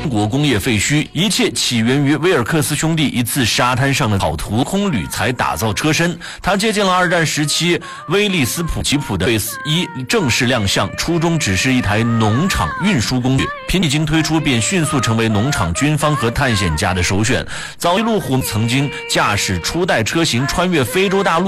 国工业废墟，一切起源于威尔克斯兄弟一次沙滩上的考图空旅才打造车身。它借鉴了二战时期威利斯普吉普的 Base 1正式亮相，初衷只是一台农场运输工具，一经推出便迅速成为农场军方和探险家的首选。早期路虎曾经驾驶初代车型穿越非洲大陆。